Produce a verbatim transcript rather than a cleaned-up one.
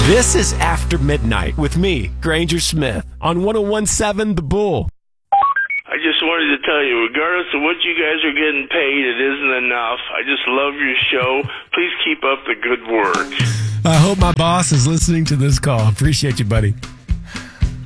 This is After Midnight with me, Granger Smith, on one oh one point seven The Bull. I just wanted to tell you, regardless of what you guys are getting paid, it isn't enough. I just love your show. Please keep up the good work. I hope my boss is listening to this call. Appreciate you, buddy.